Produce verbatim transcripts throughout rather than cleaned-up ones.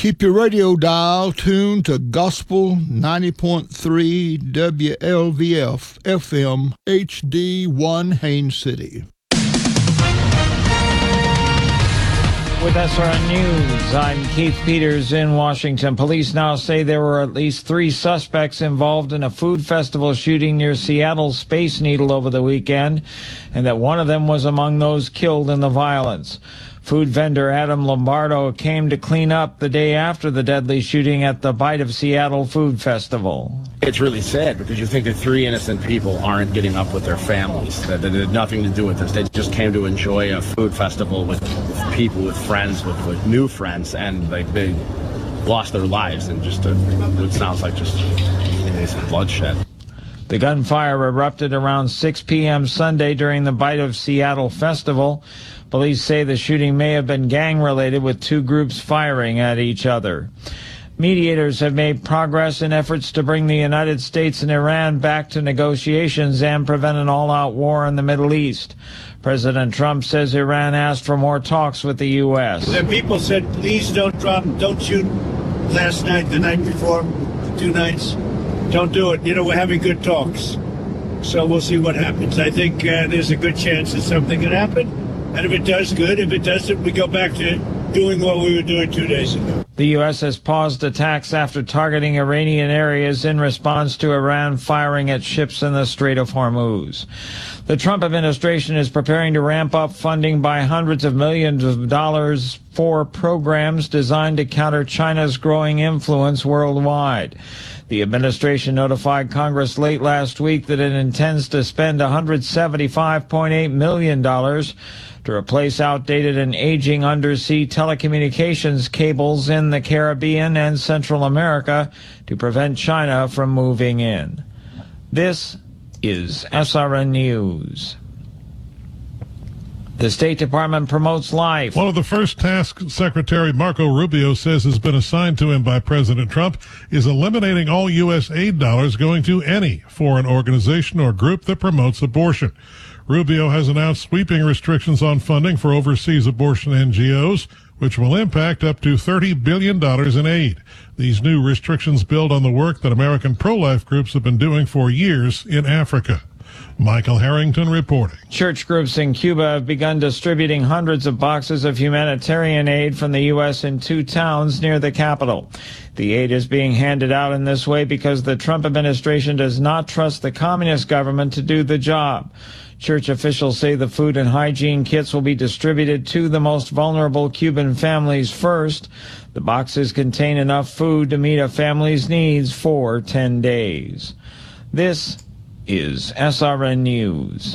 Keep your radio dial tuned to Gospel ninety point three W L V F F M H D one Haines City. With S R N News, I'm Keith Peters in Washington. Police now say there were at least three suspects involved in a food festival shooting near Seattle's Space Needle over the weekend, and that one of them was among those killed in the violence. Food vendor Adam Lombardo came to clean up the day after the deadly shooting at the Bite of Seattle Food Festival. It's really sad because you think that three innocent people aren't getting up with their families, that, that had nothing to do with this. They just came to enjoy a food festival with, with people, with friends, with, with new friends, and they, they lost their lives in just a, it sounds like just you know, some bloodshed. The gunfire erupted around six p.m. Sunday during the Bite of Seattle festival. Police say the shooting may have been gang-related, with two groups firing at each other. Mediators have made progress in efforts to bring the United States and Iran back to negotiations and prevent an all-out war in the Middle East. President Trump says Iran asked for more talks with the U S. The people said, please don't drop, don't shoot last night, the night before, two nights. Don't do it. You know, we're having good talks. So we'll see what happens. I think uh, there's a good chance that something can happen. And if it does, good. If it doesn't, we go back to doing what we were doing two days ago. The U S has paused attacks after targeting Iranian areas in response to Iran firing at ships in the Strait of Hormuz. The Trump administration is preparing to ramp up funding by hundreds of millions of dollars for programs designed to counter China's growing influence worldwide. The administration notified Congress late last week that it intends to spend one hundred seventy-five point eight million dollars to replace outdated and aging undersea telecommunications cables in the Caribbean and Central America to prevent China from moving in. This is S R N News. The State Department promotes life. One of the first tasks Secretary Marco Rubio says has been assigned to him by President Trump is eliminating all U S aid dollars going to any foreign organization or group that promotes abortion. Rubio has announced sweeping restrictions on funding for overseas abortion N G Os, which will impact up to thirty billion dollars in aid. These new restrictions build on the work that American pro-life groups have been doing for years in Africa. Michael Harrington reporting. Church groups in Cuba have begun distributing hundreds of boxes of humanitarian aid from the U S in two towns near the capital. The aid is being handed out in this way because the Trump administration does not trust the communist government to do the job. Church officials say the food and hygiene kits will be distributed to the most vulnerable Cuban families first. The boxes contain enough food to meet a family's needs for ten days. This is S R N News.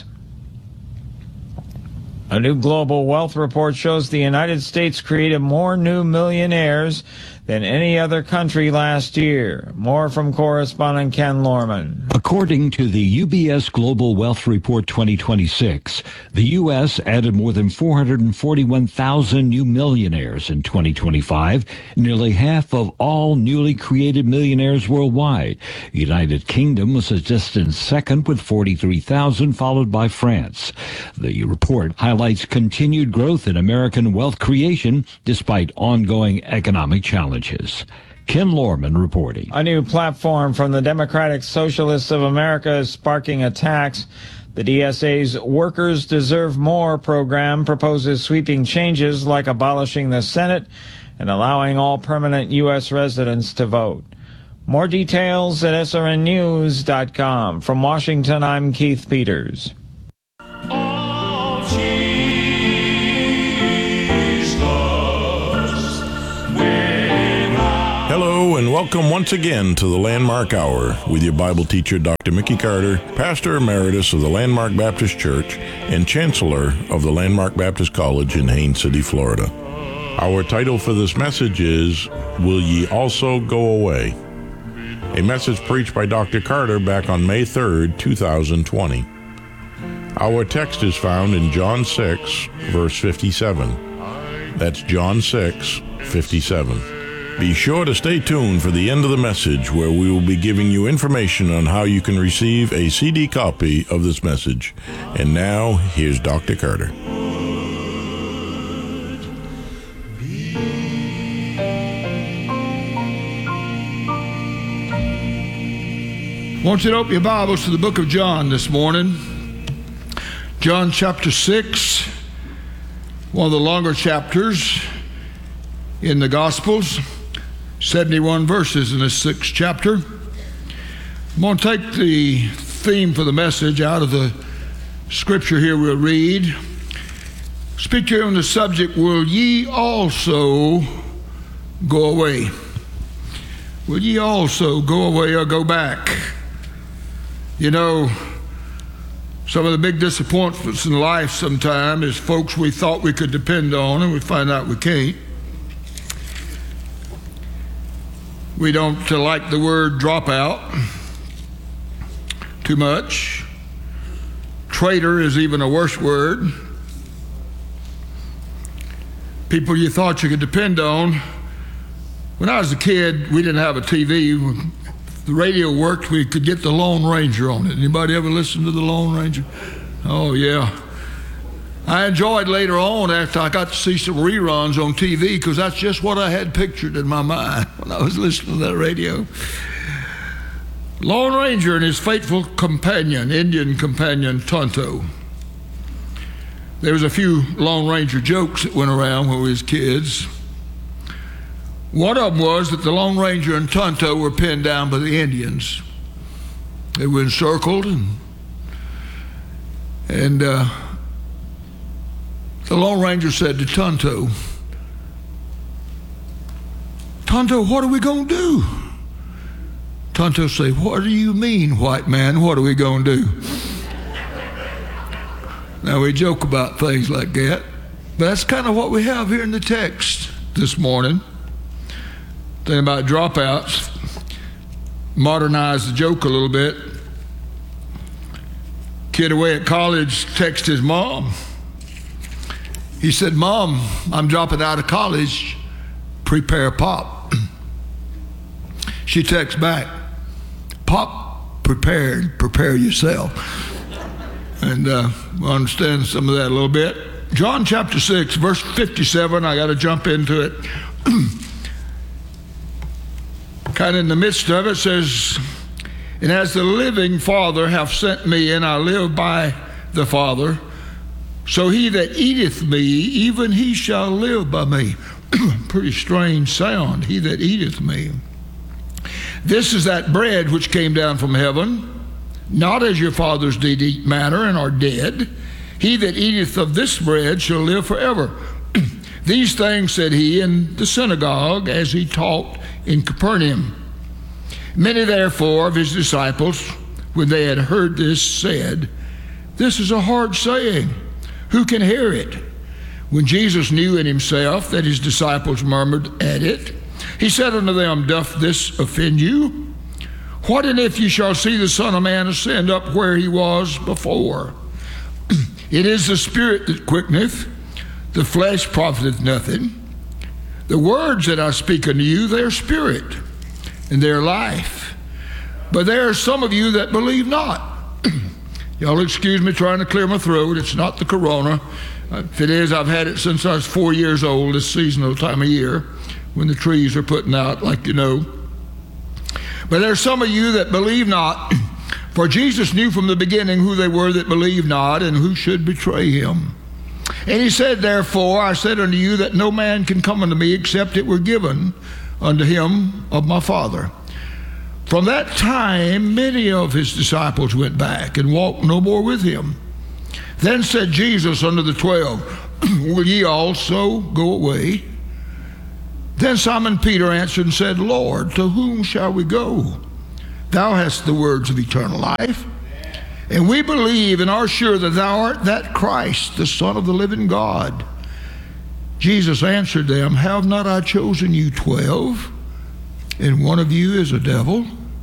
A new global wealth report shows the United States created more new millionaires than any other country last year. More from correspondent Ken Lorman. According to the U B S Global Wealth Report twenty twenty-six, the U S added more than four hundred forty-one thousand new millionaires in twenty twenty-five, nearly half of all newly created millionaires worldwide. United Kingdom was a distant second with forty-three thousand, followed by France. The report highlights continued growth in American wealth creation despite ongoing economic challenges. Ken Lorman reporting. A new platform from the Democratic Socialists of America is sparking attacks. The D S A's Workers Deserve More program proposes sweeping changes like abolishing the Senate and allowing all permanent U S residents to vote. More details at S R N news dot com. From Washington, I'm Keith Peters. Hello and welcome once again to the Landmark Hour with your Bible teacher, Doctor Mickey Carter, Pastor Emeritus of the Landmark Baptist Church and Chancellor of the Landmark Baptist College in Haines City, Florida. Our title for this message is, Will Ye Also Go Away? A message preached by Doctor Carter back on May third, two thousand twenty. Our text is found in John six, verse fifty-seven. That's John six, fifty-seven. Be sure to stay tuned for the end of the message, where we will be giving you information on how you can receive a C D copy of this message. And now, here's Doctor Carter. want you to open your Bibles to the book of John this morning. John chapter six, one of the longer chapters in the Gospels, seventy-one verses in this sixth chapter. I'm going to take the theme for the message out of the scripture here we'll read. Speak to you on the subject, will ye also go away? Will ye also go away or go back? You know, some of the big disappointments in life sometimes is folks we thought we could depend on and we find out we can't. We don't uh, like the word dropout too much. Traitor is even a worse word. People you thought you could depend on. When I was a kid, we didn't have a T V. The radio worked, we could get the Lone Ranger on it. Anybody ever listen to the Lone Ranger? Oh, yeah. I enjoyed later on after I got to see some reruns on T V because that's just what I had pictured in my mind when I was listening to that radio. Lone Ranger and his faithful companion, Indian companion, Tonto. There was a few Lone Ranger jokes that went around when we was kids. One of them was that the Lone Ranger and Tonto were pinned down by the Indians. They were encircled, and, and uh, the Lone Ranger said to Tonto, Tonto, what are we going to do? Tonto said, what do you mean, white man? What are we going to do? Now, we joke about things like that, but that's kind of what we have here in the text this morning. Thing about dropouts, modernize the joke a little bit. Kid away at college texted his mom. He said, Mom, I'm dropping out of college. Prepare Pop. She texts back, Pop prepared, prepare yourself. And uh, we'll understand some of that a little bit. John chapter six, verse fifty-seven, I got to jump into it. Kind of in the midst of it says, and as the living Father hath sent me, and I live by the Father, so he that eateth me, even he shall live by me. Pretty strange sound, he that eateth me. This is that bread which came down from heaven, not as your fathers did eat manna and are dead. He that eateth of this bread shall live forever. These things said he in the synagogue as he taught in Capernaum. Many therefore of his disciples, when they had heard this, said, this is a hard saying. Who can hear it? When Jesus knew in himself that his disciples murmured at it, he said unto them, doth this offend you? What and if you shall see the Son of Man ascend up where he was before? It is the Spirit that quickeneth, the flesh profiteth nothing. The words that I speak unto you, they are spirit, and they are life. But there are some of you that believe not. Y'all excuse me trying to clear my throat. It's not the corona. If it is, I've had it since I was four years old, this seasonal time of year, when the trees are putting out, like you know. But there are some of you that believe not. For Jesus knew from the beginning who they were that believed not, and who should betray him. And he said, therefore, I said unto you that no man can come unto me except it were given unto him of my Father. From that time, many of his disciples went back and walked no more with him. Then said Jesus unto the twelve, will ye also go away? Then Simon Peter answered and said, Lord, to whom shall we go? Thou hast the words of eternal life. And we believe and are sure that thou art that Christ, the Son of the living God. Jesus answered them, have not I chosen you twelve, and one of you is a devil?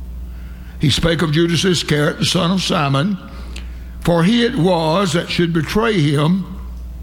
He spake of Judas Iscariot, the son of Simon, for he it was that should betray him,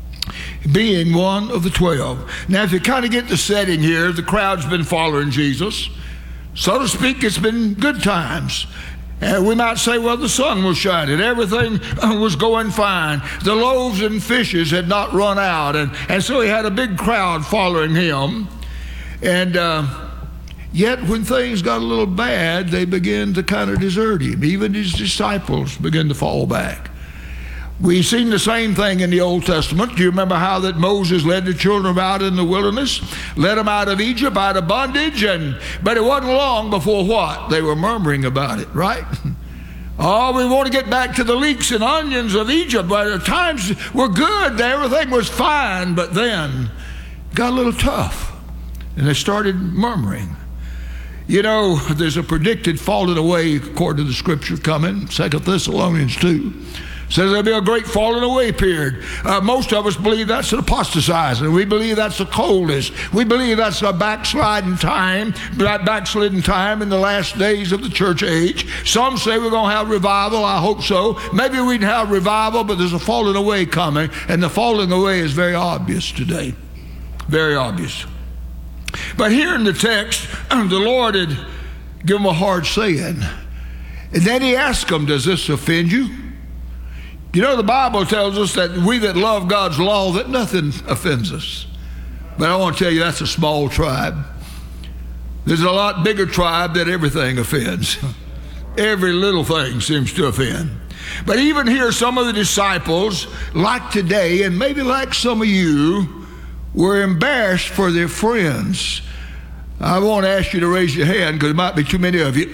being one of the twelve. Now, if you kind of get the setting here, the crowd's been following Jesus. So to speak, it's been good times. And we might say, well, the sun was shining. Everything was going fine. The loaves and fishes had not run out. And, and so he had a big crowd following him. And uh, Yet when things got a little bad, they began to kind of desert him. Even his disciples began to fall back. We've seen the same thing in the Old Testament. Do you remember how that Moses led the children out in the wilderness? Led them out of Egypt, out of bondage, and but it wasn't long before what? They were murmuring about it, right? Oh, we want to get back to the leeks and onions of Egypt. But the times were good. Everything was fine. But then it got a little tough. And they started murmuring. You know, there's a predicted falling away, according to the Scripture, coming. Second Thessalonians two. Says there'll be a great falling away period. Uh, most of us believe that's an apostatizing. We believe that's the coldest. We believe that's a backsliding time, backsliding time in the last days of the church age. Some say we're going to have revival. I hope so. Maybe we can have revival, but there's a falling away coming, and the falling away is very obvious today. Very obvious. But here in the text, the Lord had given them a hard saying. And then he asked them, does this offend you? You know, the Bible tells us that we that love God's law, that nothing offends us. But I want to tell you, that's a small tribe. There's a lot bigger tribe that everything offends. Every little thing seems to offend. But even here, some of the disciples, like today, and maybe like some of you, were embarrassed for their friends. I won't ask you to raise your hand because there might be too many of you.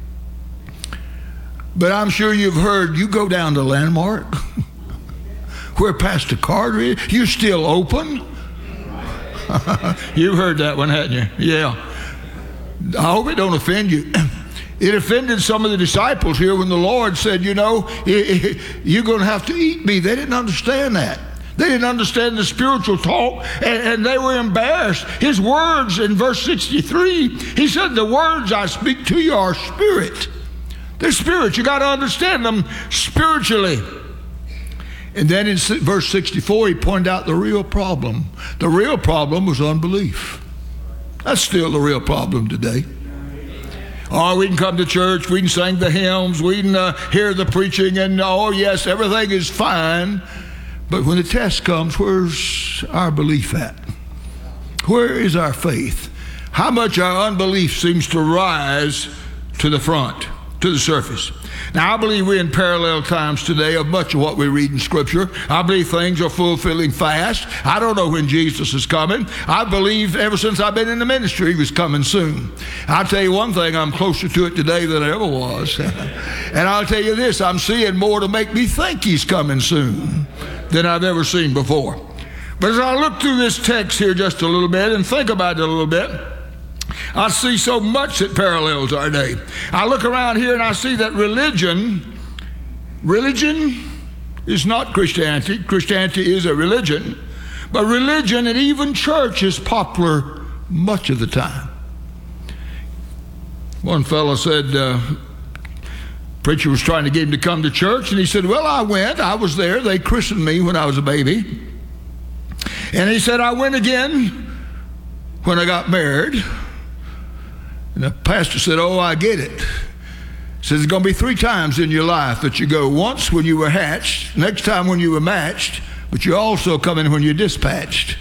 But I'm sure you've heard, you go down to Landmark, where Pastor Carter is, you're still open. You've heard that one, hadn't you? Yeah. I hope it don't offend you. It offended some of the disciples here when the Lord said, you know, you're going to have to eat me. They didn't understand that. They didn't understand the spiritual talk, and, and they were embarrassed. His words in verse sixty-three, he said, the words I speak to you are spirit. They're spirit. You got to understand them spiritually. And then in verse sixty-four, he pointed out the real problem. The real problem was unbelief. That's still the real problem today. Oh, we can come to church, we can sing the hymns, we can uh, hear the preaching, and oh yes, everything is fine. But when the test comes, where's our belief at? Where is our faith? How much our unbelief seems to rise to the front, to the surface. Now, I believe we're in parallel times today of much of what we read in Scripture. I believe things are fulfilling fast. I don't know when Jesus is coming. I believe ever since I've been in the ministry, he was coming soon. I'll tell you one thing, I'm closer to it today than I ever was. And I'll tell you this, I'm seeing more to make me think he's coming soon than I've ever seen before. But as I look through this text here just a little bit and think about it a little bit, I see so much that parallels our day. I look around here and I see that religion, religion is not Christianity. Christianity is a religion. But religion and even church is popular much of the time. One fellow said, uh, preacher was trying to get him to come to church, and he said, well, I went. I was there. They christened me when I was a baby. And he said, I went again when I got married. And the pastor said, oh, I get it. He says, there's going to be three times in your life that you go. Once when you were hatched, next time when you were matched, but you're also coming when you're dispatched.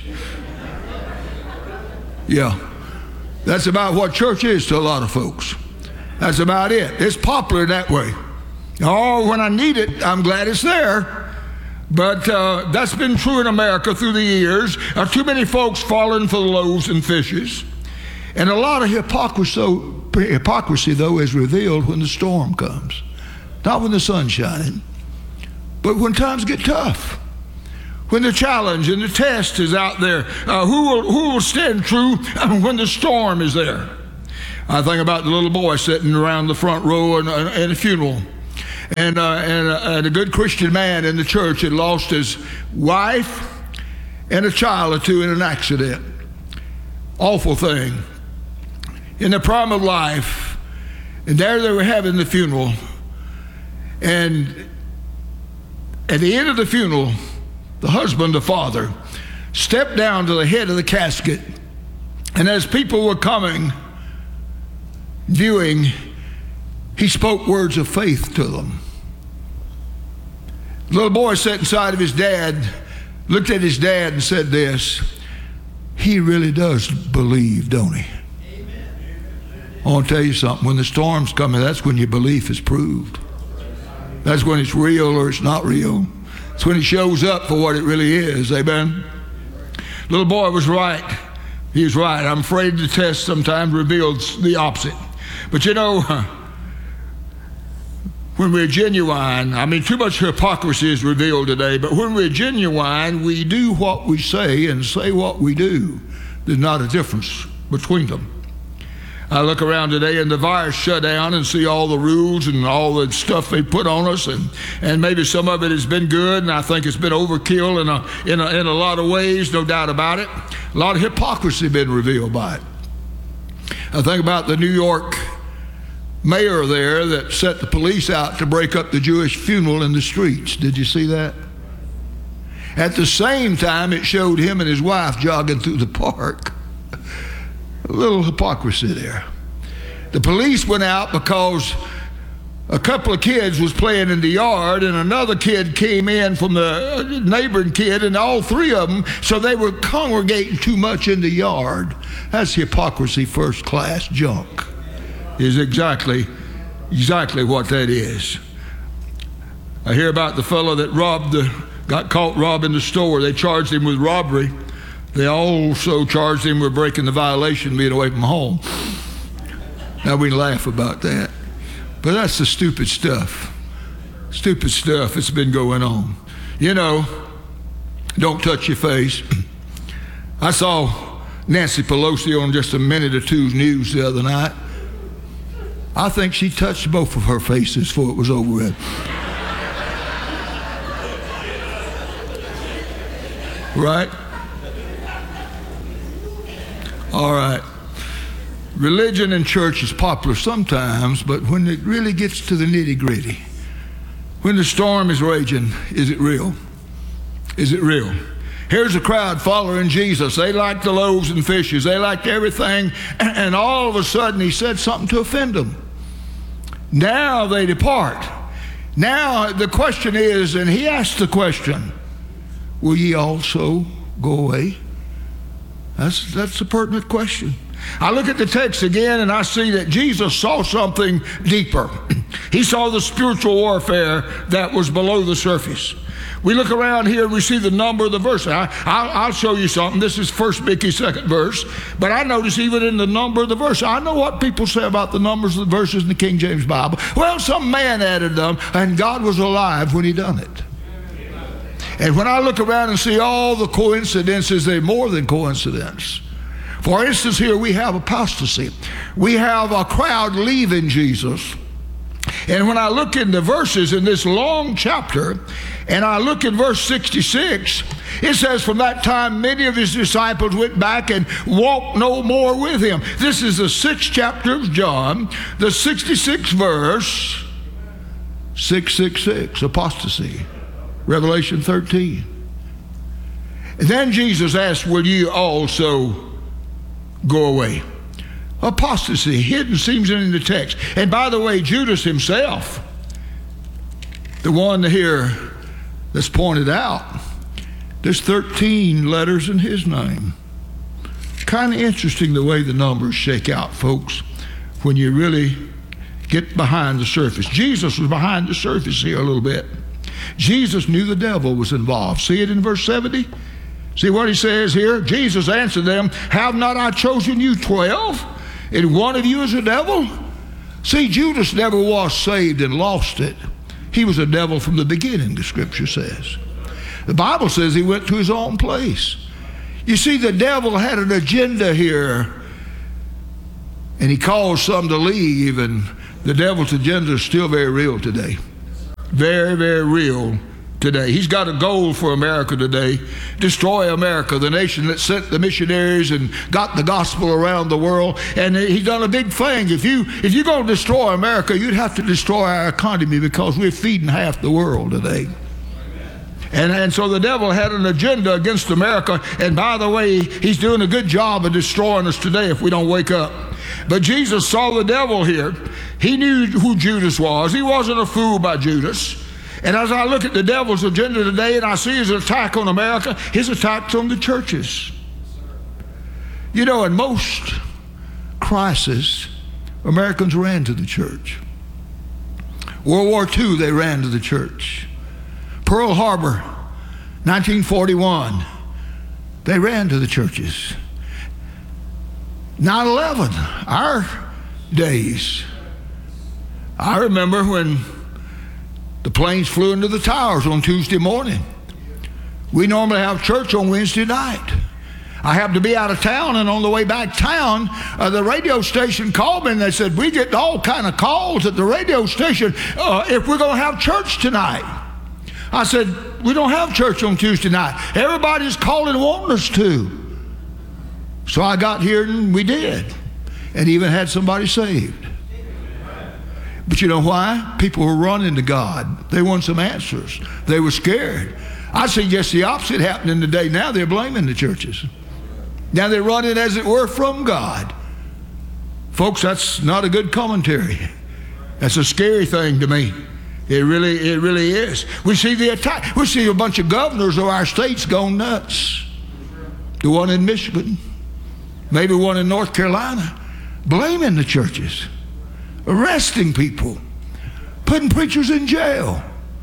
Yeah. That's about what church is to a lot of folks. That's about it. It's popular that way. Oh, when I need it, I'm glad it's there. But uh, that's been true in America through the years. Uh, too many folks falling for the loaves and fishes. And a lot of hypocrisy, though, hypocrisy, though, is revealed when the storm comes. Not when the sun's shining, but when times get tough. When the challenge and the test is out there. Uh, who will, who will stand true when the storm is there? I think about the little boy sitting around the front row in a, in a funeral. And, uh, and, uh, and a good Christian man in the church had lost his wife and a child or two in an accident. Awful thing. In the prime of life, and there they were having the funeral, and at the end of the funeral, the husband, the father, stepped down to the head of the casket, and as people were coming, viewing, he spoke words of faith to them. The little boy sat inside of his dad, looked at his dad and said this, he really does believe, don't he? I want to tell you something. When the storm's coming, that's when your belief is proved. That's when it's real or it's not real. It's when it shows up for what it really is. Amen? Little boy was right. He was right. I'm afraid the test sometimes reveals the opposite. But you know, when we're genuine, I mean, too much hypocrisy is revealed today, but when we're genuine, we do what we say and say what we do. There's not a difference between them. I look around today and the virus shut down and see all the rules and all the stuff they put on us, and, and maybe some of it has been good, and I think it's been overkill in a, in a, in a lot of ways, no doubt about it. A lot of hypocrisy been revealed by it. I think about the New York mayor there that set the police out to break up the Jewish funeral in the streets. Did you see that? At the same time, it showed him and his wife jogging through the park. A little hypocrisy there. The police went out because a couple of kids was playing in the yard, and another kid came in from the neighboring kid, and all three of them, so they were congregating too much in the yard. That's hypocrisy, first class junk. Is exactly, exactly what that is. I hear about the fellow that robbed the, got caught robbing the store. They charged him with robbery. They also charged him with breaking the violation, being away from home. Now we laugh about that. But that's the stupid stuff. Stupid stuff that's been going on. You know, don't touch your face. I saw Nancy Pelosi on just a minute or two's news the other night. I think she touched both of her faces before it was over with. Right? All right. Religion and church is popular sometimes, but when it really gets to the nitty-gritty, when the storm is raging, is it real? Is it real? Here's a crowd following Jesus. They liked the loaves and fishes. They liked everything, and all of a sudden he said something to offend them. Now they depart. Now the question is, and he asked the question, will ye also go away? That's, that's a pertinent question. I look at the text again and I see that Jesus saw something deeper. He saw the spiritual warfare that was below the surface. We look around here and we see the number of the verse. I, I'll, I'll show you something. This is First Mickey, second verse. But I notice even in the number of the verse, I know what people say about the numbers of the verses in the King James Bible. Well, some man added them, and God was alive when he done it. And when I look around and see all the coincidences, they're more than coincidence. For instance, here we have apostasy. We have a crowd leaving Jesus. And when I look in the verses in this long chapter, and I look in verse sixty-six, it says, from that time many of his disciples went back and walked no more with him. This is the sixth chapter of John, the sixty-sixth verse, six six six, apostasy. Revelation thirteen. And then Jesus asked, will you also go away? Apostasy, hidden, seems in the text. And by the way, Judas himself, the one here that's pointed out, there's thirteen letters in his name. Kind of interesting the way the numbers shake out, folks, when you really get behind the surface. Jesus was behind the surface here a little bit. Jesus knew the devil was involved. See it in verse seventy? See what he says here? Jesus answered them, have not I chosen you twelve? And one of you is a devil? See, Judas never was saved and lost it. He was a devil from the beginning, the scripture says. The Bible says he went to his own place. You see, the devil had an agenda here, and he caused some to leave, and the devil's agenda is still very real today. Very, very real today. He's got a goal for America today. Destroy America, the nation that sent the missionaries and got the gospel around the world. And he's done a big thing. If you if you're going to destroy America, you'd have to destroy our economy, because we're feeding half the world today. And, and so the devil had an agenda against America. And by the way, he's doing a good job of destroying us today if we don't wake up. But Jesus saw the devil here. He knew who Judas was. He wasn't a fool by Judas. And as I look at the devil's agenda today and I see his attack on America, his attack's on the churches. You know, in most crises, Americans ran to the church. World War Two, they ran to the church. Pearl Harbor, nineteen forty-one, they ran to the churches. nine eleven, our days. I remember when the planes flew into the towers on Tuesday morning. We normally have church on Wednesday night. I happened to be out of town, and on the way back town, uh, the radio station called me, and they said, we get all kind of calls at the radio station uh, if we're going to have church tonight. I said, we don't have church on Tuesday night. Everybody's calling wanting us to. So I got here, and we did, and even had somebody saved. But you know why? People were running to God. They want some answers. They were scared. I see just the opposite happening today. Now they're blaming the churches. Now they're running, as it were, from God. Folks, that's not a good commentary. That's a scary thing to me. It really, it really is. We see the attack. We see a bunch of governors of our states going nuts. The one in Michigan, maybe one in North Carolina, blaming the churches, arresting people, putting preachers in jail.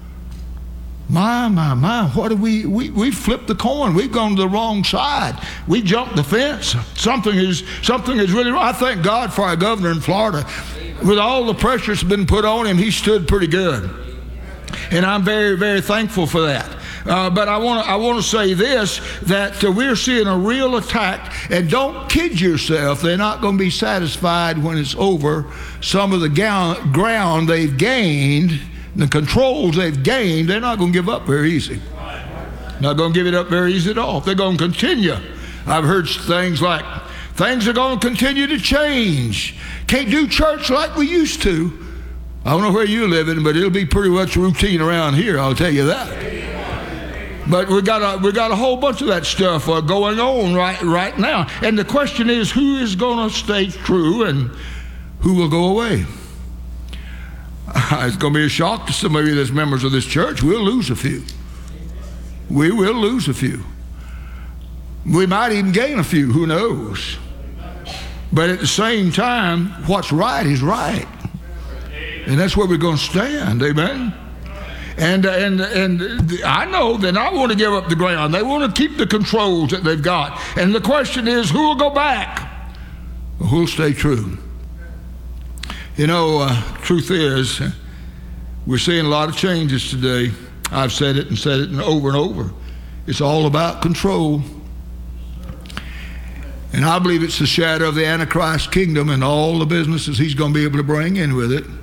My, my, my, what do we, we, we flipped the coin. We've gone to the wrong side. We jumped the fence. Something is, something is really wrong. I thank God for our governor in Florida. With all the pressure that's been put on him, he stood pretty good. And I'm very, very thankful for that. Uh, but I want to I want to say this, that uh, we're seeing a real attack. And don't kid yourself, they're not going to be satisfied when it's over. Some of the ga- ground they've gained, the controls they've gained, they're not going to give up very easy. Not going to give it up very easy at all. They're going to continue. I've heard things like, things are going to continue to change. Can't do church like we used to. I don't know where you're living, but it'll be pretty much routine around here, I'll tell you that. But we got a we got a whole bunch of that stuff uh, going on right right now. And the question is, who is going to stay true and who will go away? It's going to be a shock to some of you that's members of this church. We'll lose a few. We will lose a few. We might even gain a few, who knows? But at the same time, what's right is right. And that's where we're going to stand, amen? And, and, and I know they're not want to give up the ground. They want to keep the controls that they've got. And the question is, who will go back? Who will stay true? You know, uh, truth is, we're seeing a lot of changes today. I've said it and said it over and over. It's all about control. And I believe it's the shadow of the Antichrist kingdom and all the businesses he's going to be able to bring in with it.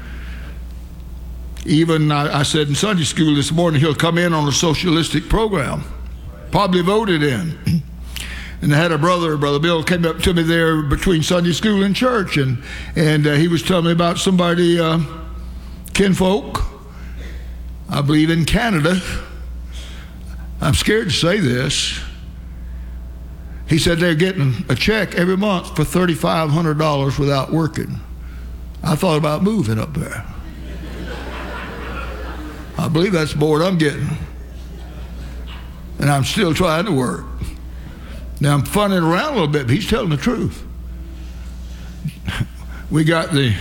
Even, I, I said in Sunday school this morning, he'll come in on a socialistic program, probably voted in. And I had a brother, Brother Bill, came up to me there between Sunday school and church, and, and uh, he was telling me about somebody, uh, kinfolk, I believe in Canada. I'm scared to say this. He said they're getting a check every month for three thousand five hundred dollars without working. I thought about moving up there. I believe that's the board I'm getting. And I'm still trying to work. Now, I'm funning around a little bit, but he's telling the truth. We got the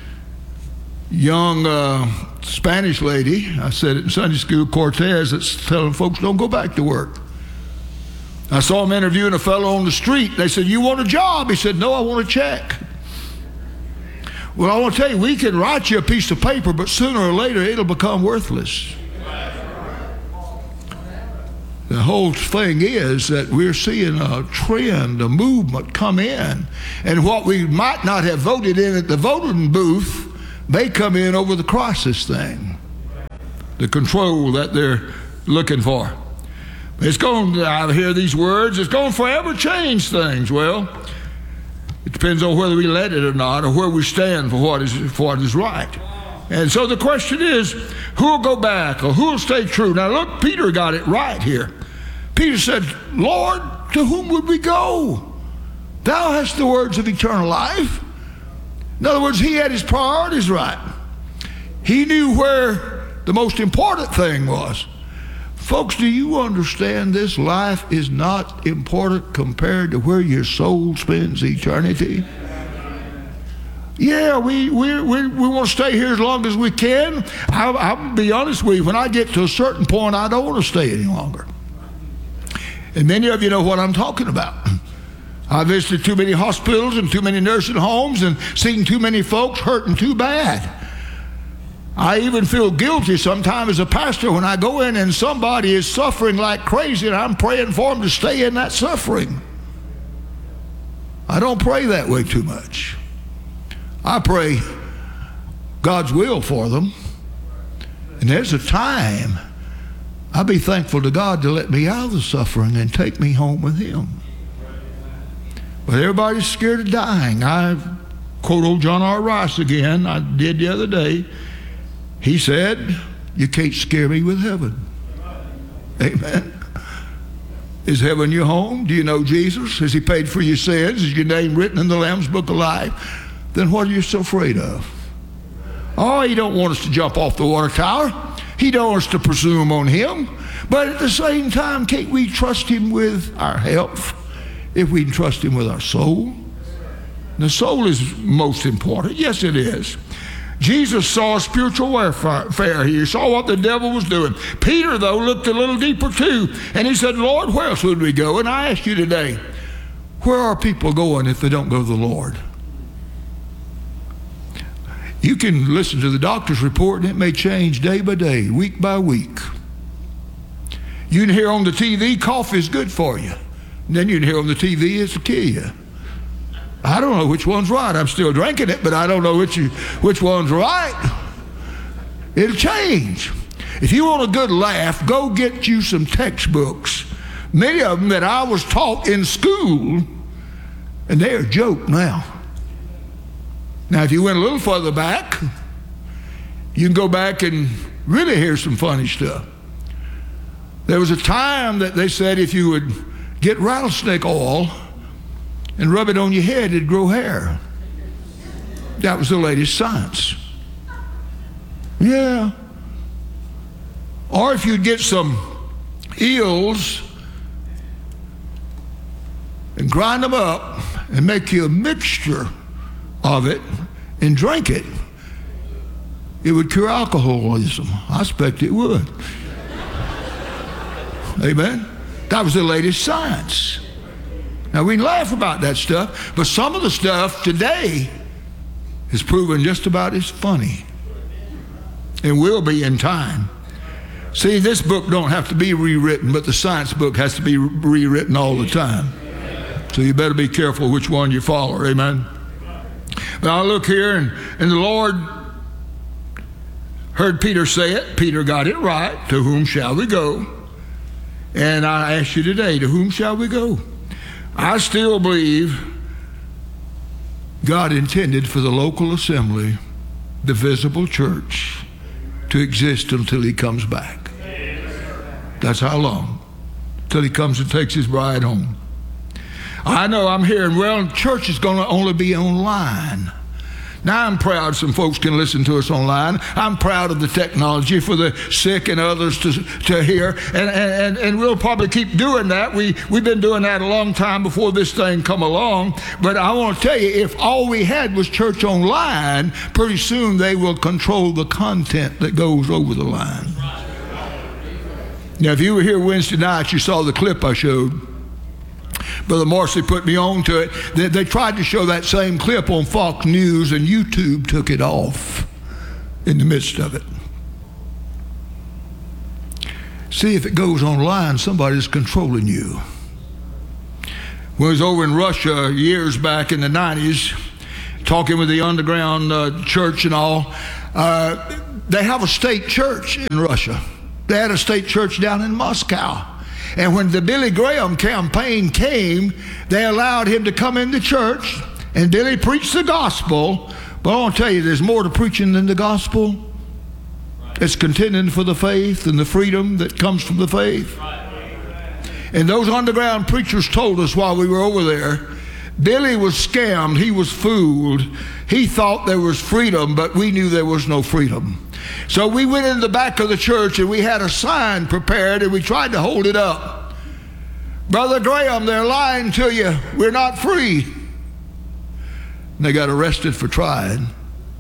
young uh, Spanish lady, I said it in Sunday school, Cortez, that's telling folks don't go back to work. I saw him interviewing a fellow on the street. They said, you want a job? He said, no, I want a check. Well, I want to tell you, we can write you a piece of paper, but sooner or later it'll become worthless. The whole thing is that we're seeing a trend, a movement come in. And what we might not have voted in at the voting booth, they come in over the crisis thing. The control that they're looking for. It's going to, I hear these words, it's going to forever change things. Well, it depends on whether we let it or not, or where we stand for what is, for what is right. And so the question is, who will go back or who will stay true? Now look, Peter got it right here. Peter said, Lord, to whom would we go? Thou hast the words of eternal life. In other words, he had his priorities right. He knew where the most important thing was. Folks, do you understand this life is not important compared to where your soul spends eternity? Yeah, we we we, we want to stay here as long as we can. I, I'll be honest with you, when I get to a certain point, I don't want to stay any longer. And many of you know what I'm talking about. I visited too many hospitals and too many nursing homes and seen too many folks hurting too bad. I even feel guilty sometimes as a pastor when I go in and somebody is suffering like crazy and I'm praying for them to stay in that suffering. I don't pray that way too much. I pray God's will for them. And there's a time I'll be thankful to God to let me out of the suffering and take me home with Him. But everybody's scared of dying. I quote old John R. Rice again. I did the other day. He said, "You can't scare me with heaven." Amen. Is heaven your home? Do you know Jesus? Has He paid for your sins? Is your name written in the Lamb's Book of Life? Then what are you so afraid of? Oh, He don't want us to jump off the water tower. He don't want us to presume on Him. But at the same time, can't we trust Him with our health? If we can trust Him with our soul? The soul is most important. Yes, it is. Jesus saw spiritual warfare. He saw what the devil was doing. Peter, though, looked a little deeper too. And he said, "Lord, where else would we go?" And I ask you today, where are people going if they don't go to the Lord? You can listen to the doctor's report and it may change day by day, week by week. You can hear on the T V, coffee is good for you. And then you can hear on the T V, it's to kill you. I don't know which one's right. I'm still drinking it, but I don't know which which one's right. It'll change. If you want a good laugh, go get you some textbooks. Many of them that I was taught in school, and they're a joke now. Now, if you went a little further back, you can go back and really hear some funny stuff. There was a time that they said if you would get rattlesnake oil and rub it on your head, it'd grow hair. That was the latest science. Yeah. Or if you'd get some eels and grind them up and make you a mixture of it and drink it, it would cure alcoholism. I expect it would. Amen? That was the latest science. Now, we can laugh about that stuff, but some of the stuff today is proven just about as funny and will be in time. See, this book don't have to be rewritten, but the science book has to be rewritten all the time. So you better be careful which one you follow. Amen? But I look here, and, and the Lord heard Peter say it. Peter got it right. To whom shall we go? And I ask you today, to whom shall we go? I still believe God intended for the local assembly, the visible church, to exist until He comes back. That's how long? Till He comes and takes His bride home. I know I'm hearing, well, church is going to only be online. Now, I'm proud some folks can listen to us online. I'm proud of the technology for the sick and others to, to hear. And, and, and we'll probably keep doing that. We, we've been doing that a long time before this thing come along. But I want to tell you, if all we had was church online, pretty soon they will control the content that goes over the line. Now, if you were here Wednesday night, you saw the clip I showed. Brother Marcy put me on to it. They, they tried to show that same clip on Fox News, and YouTube took it off in the midst of it. See, if it goes online, somebody's controlling you. When I was over in Russia years back in the nineties, talking with the underground uh, church and all, uh, they have a state church in Russia. They had a state church down in Moscow. And when the Billy Graham campaign came, they allowed him to come into church, and Billy preached the gospel. But I want to tell you, there's more to preaching than the gospel. It's contending for the faith and the freedom that comes from the faith. And those underground preachers told us while we were over there, Billy was scammed. He was fooled. He thought there was freedom, but we knew there was no freedom. So we went in the back of the church and we had a sign prepared and we tried to hold it up. Brother Graham, they're lying to you. We're not free. and they got arrested for trying.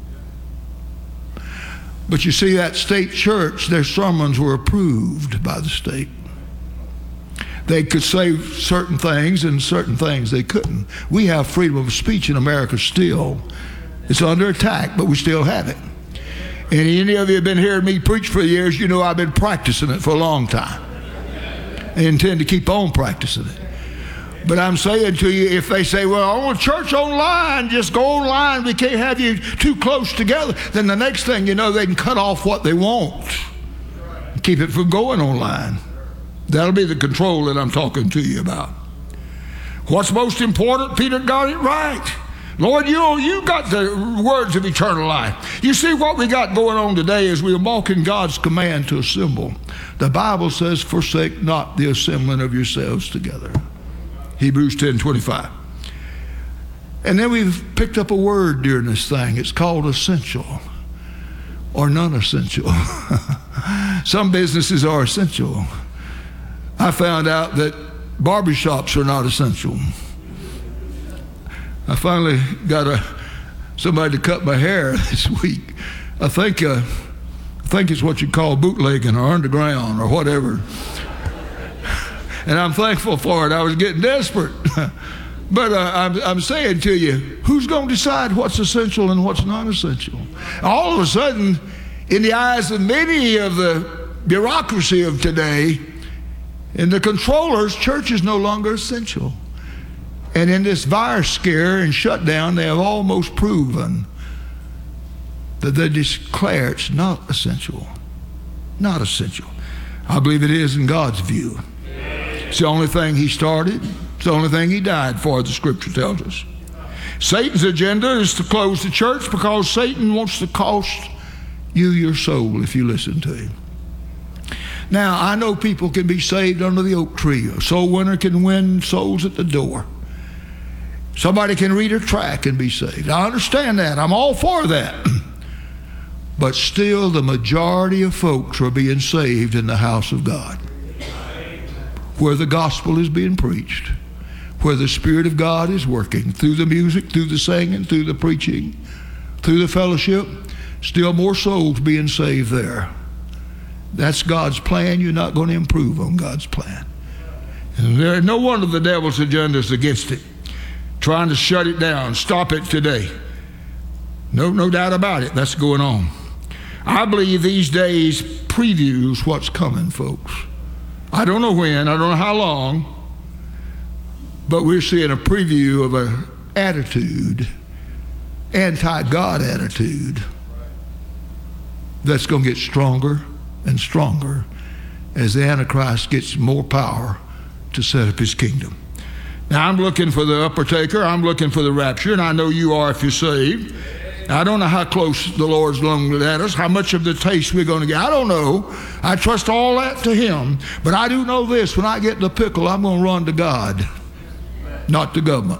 But you see, that state church, their sermons were approved by the state. They could say certain things and certain things they couldn't. We have freedom of speech in America still. It's under attack, but we still have it. And any of you have been hearing me preach for years, you know I've been practicing it for a long time. I intend to keep on practicing it. But I'm saying to you, if they say, well, I want church online, just go online, we can't have you too close together, then the next thing you know, they can cut off what they want. Keep it from going online. That'll be the control that I'm talking to you about. What's most important? Peter got it right. Lord, you, you got the words of eternal life. You see, what we got going on today is we're walking God's command to assemble. The Bible says, forsake not the assembling of yourselves together. Hebrews ten twenty-five. And then we've picked up a word during this thing. It's called essential or non-essential. Some businesses are essential. I found out that barbershops are not essential. I finally got a somebody to cut my hair this week. I think uh, I think it's what you call bootlegging or underground or whatever. And I'm thankful for it. I was getting desperate. But uh, I'm, I'm saying to you, who's going to decide what's essential and what's not essential? All of a sudden, in the eyes of many of the bureaucracy of today, and the controllers, church is no longer essential. And in this virus scare and shutdown, they have almost proven that they declare it's not essential. Not essential. I believe it is in God's view. It's the only thing he started. It's the only thing he died for, the scripture tells us. Satan's agenda is to close the church because Satan wants to cost you your soul if you listen to him. Now, I know people can be saved under the oak tree. A soul winner can win souls at the door. Somebody can read a tract and be saved. I understand that. I'm all for that. But still, the majority of folks are being saved in the house of God, where the gospel is being preached, where the Spirit of God is working through the music, through the singing, through the preaching, through the fellowship. Still more souls being saved there. That's God's plan. You're not going to improve on God's plan. And there, no wonder the devil's agenda is against it, trying to shut it down, stop it today. No, no doubt about it. That's going on. I believe these days previews what's coming, folks. I don't know when, I don't know how long, but we're seeing a preview of an attitude, anti-God attitude, that's going to get stronger and stronger as the Antichrist gets more power to set up his kingdom. Now, I'm looking for the upper taker. I'm looking for the rapture, and I know you are if you're saved. I don't know how close the Lord's looking at us, how much of the taste we're going to get. I don't know. I trust all that to him. But I do know this. When I get in the pickle, I'm going to run to God, not to government.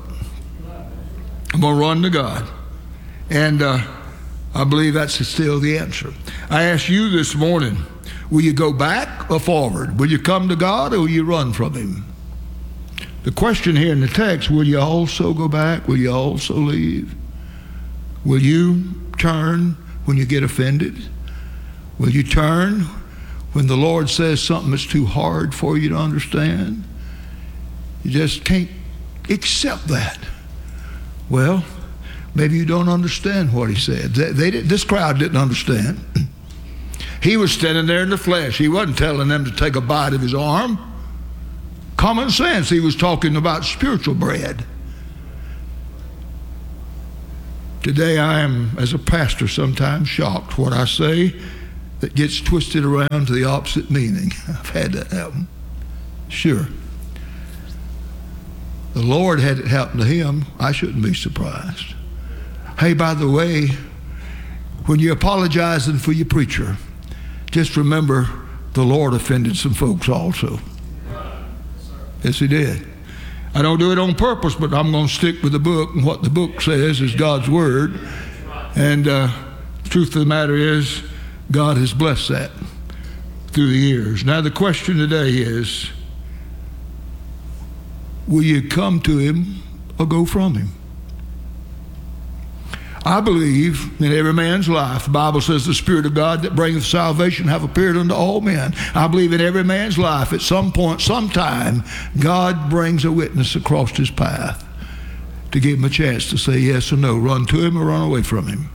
I'm going to run to God. And uh, I believe that's still the answer. I ask you this morning, will you go back or forward? Will you come to God or will you run from him? The question here in the text, will you also go back? Will you also leave? Will you turn when you get offended? Will you turn when the Lord says something that's too hard for you to understand? You just can't accept that. Well, maybe you don't understand what he said. They, they did, this crowd didn't understand. He was standing there in the flesh. He wasn't telling them to take a bite of his arm. Common sense. He was talking about spiritual bread. Today I am, as a pastor, sometimes shocked what I say that gets twisted around to the opposite meaning. I've had that happen. Sure. The Lord had it happen to him. I shouldn't be surprised. Hey, by the way, when you're apologizing for your preacher, just remember the Lord offended some folks also. Yes, he did. I don't do it on purpose, but I'm going to stick with the book, and what the book says is God's word. And uh, the truth of the matter is, God has blessed that through the years. Now the question today is, will you come to him or go from him? I believe in every man's life. The Bible says the Spirit of God that bringeth salvation hath appeared unto all men. I believe in every man's life at some point, sometime, God brings a witness across his path to give him a chance to say yes or no, run to him or run away from him.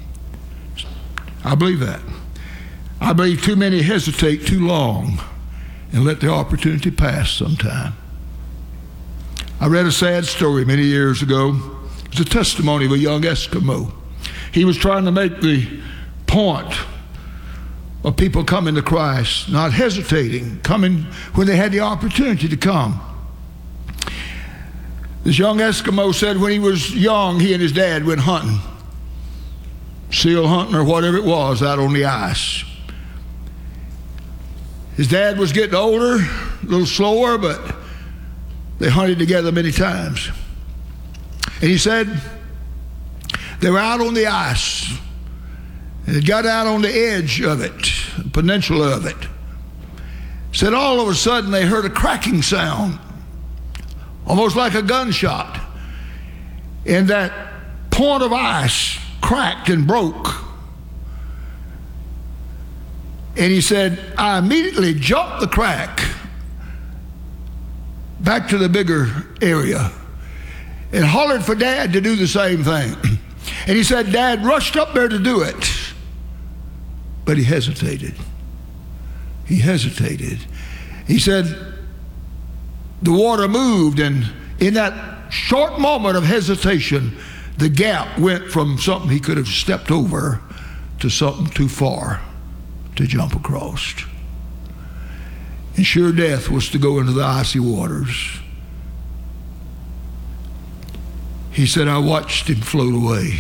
I believe that. I believe too many hesitate too long and let the opportunity pass sometime. I read a sad story many years ago. It's a testimony of a young Eskimo. He was trying to make the point of people coming to Christ, not hesitating, coming when they had the opportunity to come. This young Eskimo said when he was young, he and his dad went hunting, seal hunting or whatever it was, out on the ice. His dad was getting older, a little slower, but they hunted together many times. And he said they were out on the ice, and it got out on the edge of it, the peninsula of it. Said all of a sudden they heard a cracking sound, almost like a gunshot. And that point of ice cracked and broke. And he said, I immediately jumped the crack back to the bigger area and hollered for Dad to do the same thing. And he said Dad rushed up there to do it, but he hesitated. He hesitated. He said the water moved, and in that short moment of hesitation, the gap went from something he could have stepped over to something too far to jump across. And sure death was to go into the icy waters. He said, I watched him float away.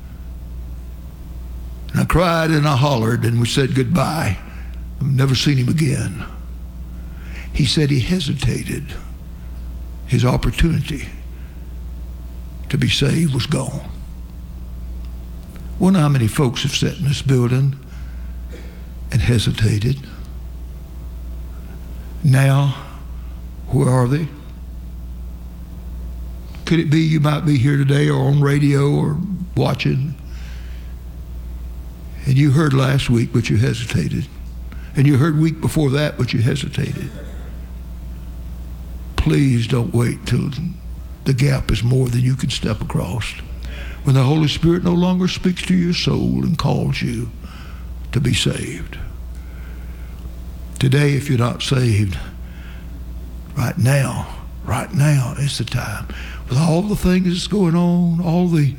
And I cried and I hollered and we said goodbye. I've never seen him again. He said he hesitated. His opportunity to be saved was gone. Wonder how many folks have sat in this building and hesitated. Now, where are they? Could it be you might be here today or on radio or watching, and you heard last week but you hesitated, and you heard week before that but you hesitated? Please don't wait till the gap is more than you can step across. When the Holy Spirit no longer speaks to your soul and calls you to be saved. Today, if you're not saved, right now, right now is the time. With all the things that's going on, all the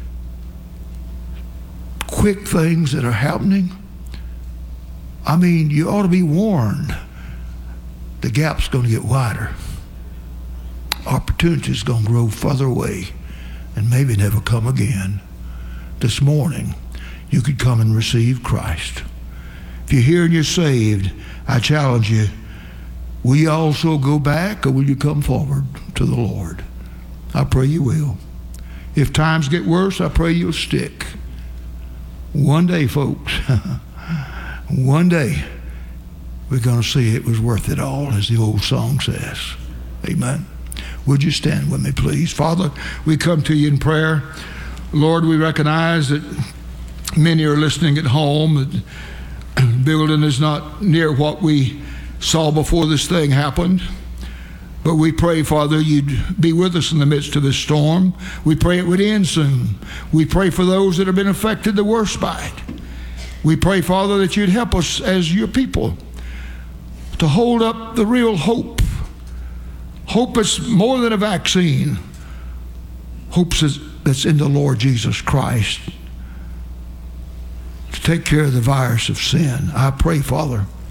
quick things that are happening, I mean, you ought to be warned. The gap's going to get wider. Opportunity's going to grow further away and maybe never come again. This morning, you could come and receive Christ. If you're here and you're saved, I challenge you, will you also go back or will you come forward to the Lord? I pray you will. If times get worse, I pray you'll stick. One day, folks, one day, we're going to see it was worth it all, as the old song says. Amen. Would you stand with me, please? Father, we come to you in prayer. Lord, we recognize that many are listening at home. The building is not near what we saw before this thing happened. But we pray, Father, you'd be with us in the midst of this storm. We pray it would end soon. We pray for those that have been affected the worst by it. We pray, Father, that you'd help us as your people to hold up the real hope. Hope is more than a vaccine. Hope that's in the Lord Jesus Christ to take care of the virus of sin. I pray, Father,